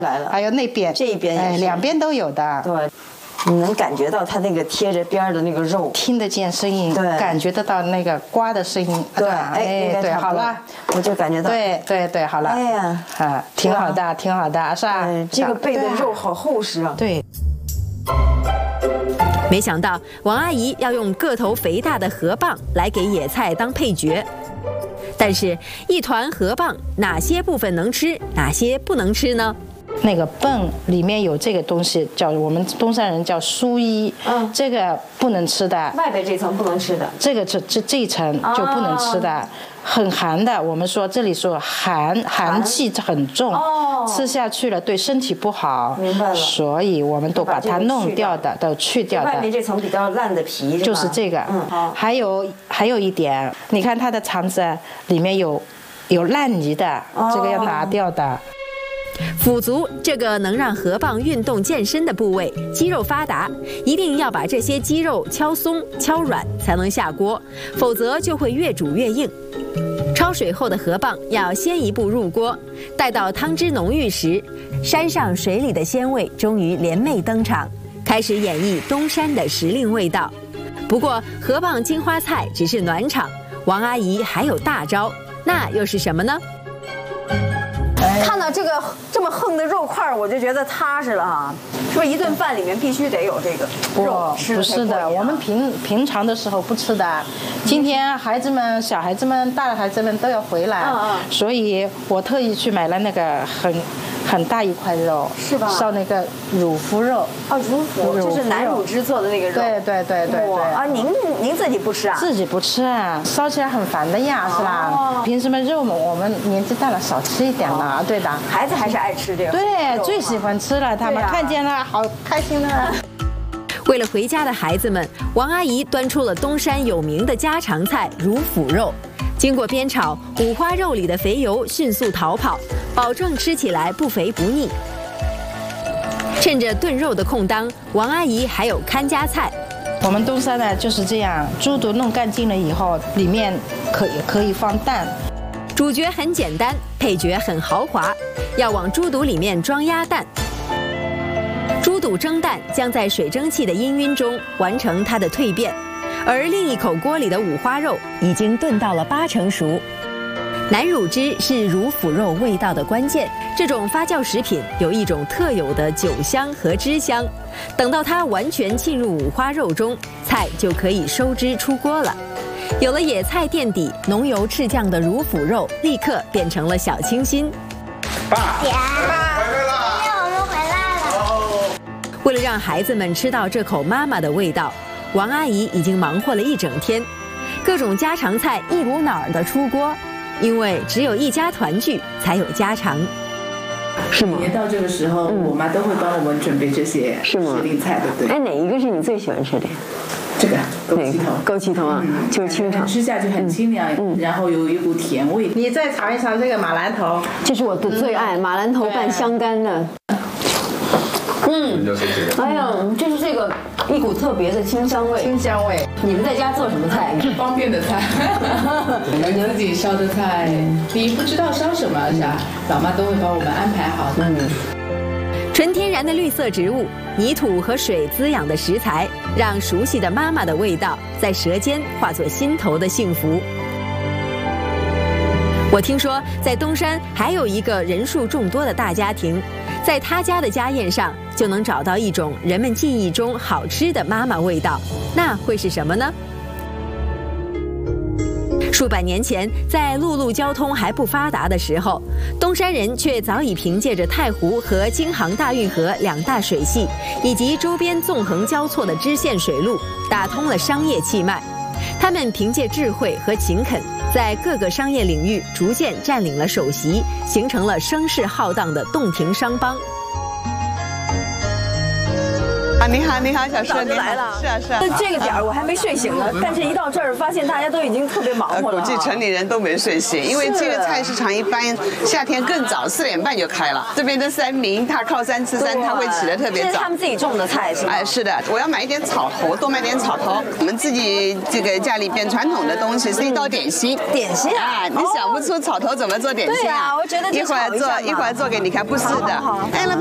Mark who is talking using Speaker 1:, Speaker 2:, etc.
Speaker 1: 来了，
Speaker 2: 还有那边
Speaker 1: 这一边也是，
Speaker 2: 两边都有的。
Speaker 1: 对，你能感觉到它那个贴着边的那个肉，
Speaker 2: 听得见声音，
Speaker 1: 对，
Speaker 2: 感觉得到那个刮的声音。
Speaker 1: 对，哎，
Speaker 2: 对，好了，
Speaker 1: 我就感觉到，
Speaker 2: 对，好了。
Speaker 1: 哎呀，
Speaker 2: 啊，挺好的，挺好的，是吧？
Speaker 1: 这个背的肉好厚实啊。
Speaker 2: 对。
Speaker 3: 没想到王阿姨要用个头肥大的河蚌来给野菜当配角，但是一团河蚌哪些部分能吃，哪些不能吃呢？
Speaker 2: 那个蚌里面有这个东西，叫我们东山人叫苏衣，这个不能吃的。
Speaker 1: 外边这层不能吃的，
Speaker 2: 这个这一层就不能吃的，很寒的。我们说这里说寒气很重，吃下去了对身体不好。
Speaker 1: 明白了。
Speaker 2: 所以我们都把它弄掉的，都去掉的。
Speaker 1: 外面这层比较烂的皮，
Speaker 2: 就是这个。
Speaker 1: 好。
Speaker 2: 还有一点，你看它的肠子里面有烂泥的，这个要拿掉的。
Speaker 3: 腹足这个能让河蚌运动健身的部位，肌肉发达，一定要把这些肌肉敲松、敲软才能下锅，否则就会越煮越硬。焯水后的河蚌要先一步入锅，待到汤汁浓郁时，山上水里的鲜味终于联袂登场，开始演绎东山的时令味道。不过河蚌金花菜只是暖场，王阿姨还有大招，那又是什么呢？
Speaker 1: 看到这个这么横的肉块，我就觉得踏实了哈。是不是一顿饭里面必须得有这个肉？
Speaker 2: 不是的，我们平常的时候不吃的。今天小孩子们、大的孩子们都要回来，所以我特意去买了那个很大一块肉，
Speaker 1: 是吧？
Speaker 2: 烧那个乳腐肉。
Speaker 1: 乳腐就是南乳汁做的那个肉。
Speaker 2: 对。
Speaker 1: 啊，您自己不吃啊？
Speaker 2: 自己不吃啊，烧起来很烦的呀，是吧？凭什么肉嘛？我们年纪大了少吃一点嘛，对的。
Speaker 1: 孩子还是爱吃这个。
Speaker 2: 对，最喜欢吃了，他们看见了好开心的。
Speaker 3: 为了回家的孩子们，王阿姨端出了东山有名的家常菜乳腐肉。经过煸炒，五花肉里的肥油迅速逃跑，保证吃起来不肥不腻。趁着炖肉的空当，王阿姨还有看家菜。
Speaker 2: 我们东山呢就是这样，猪肚弄干净了以后，里面可以放蛋。
Speaker 3: 主角很简单，配角很豪华，要往猪肚里面装鸭蛋。猪肚蒸蛋将在水蒸气的氤氲中完成它的蜕变，而另一口锅里的五花肉已经炖到了80%熟。南乳汁是乳腐肉味道的关键，这种发酵食品有一种特有的酒香和汁香。等到它完全浸入五花肉中，菜就可以收汁出锅了。有了野菜垫底、浓油赤酱的乳腐肉，立刻变成了小清新。
Speaker 4: 爸，回来了！
Speaker 5: 我们回来了。
Speaker 3: 为了让孩子们吃到这口妈妈的味道，王阿姨已经忙活了一整天，各种家常菜一股脑儿的出锅，因为只有一家团聚才有家常。
Speaker 6: 是吗？每年到这个时候，我妈都会帮我们准备这些时令菜，对不对？
Speaker 1: 哎，哪一个是你最喜欢吃的？
Speaker 6: 这个枸杞头，
Speaker 1: 枸杞头啊，就是清炒，
Speaker 6: 吃下去很清凉，然后有一股甜味。
Speaker 2: 你再尝一尝这个马兰头，
Speaker 1: 这是我的最爱，马兰头拌香干的。哎呀，就是这个一股特别的清香味。你们在家做什么菜？
Speaker 6: 方便的菜，我们自己烧的菜，第一不知道烧什么，是吧？老妈都会帮我们安排好的。
Speaker 3: 纯天然的绿色植物、泥土和水滋养的食材，让熟悉的妈妈的味道在舌尖化作心头的幸福。我听说在东山还有一个人数众多的大家庭，在他家的家宴上就能找到一种人们记忆中好吃的妈妈味道，那会是什么呢？数百年前，在陆路交通还不发达的时候，东山人却早已凭借着太湖和京杭大运河两大水系，以及周边纵横交错的支线水路，打通了商业气脉。他们凭借智慧和勤恳，在各个商业领域逐渐占领了首席，形成了声势浩荡的洞庭商帮。
Speaker 7: 啊，你好，你好，小叔，你
Speaker 1: 来了。
Speaker 7: 是啊，是啊。
Speaker 1: 这个点儿我还没睡醒呢，但是一到这儿发现大家都已经特别忙活了。
Speaker 7: 估计城里人都没睡醒，因为这个菜市场一般夏天更早，4点半就开了。这边的3明，他靠山吃山，他会起得特别早。
Speaker 1: 这是他们自己种的菜是吗？
Speaker 7: 哎，是的，我要买一点草头，多买点草头。我们自己这个家里边传统的东西是一道点心。
Speaker 1: 点心啊？
Speaker 7: 你想不出草头怎么做点心啊？
Speaker 1: 对啊，我觉得
Speaker 7: 一会儿做给你看，不是的。哎，